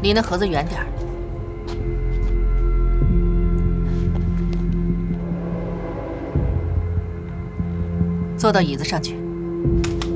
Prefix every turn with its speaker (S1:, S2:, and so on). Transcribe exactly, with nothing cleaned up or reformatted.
S1: 离那盒子远点儿。坐到椅子上去。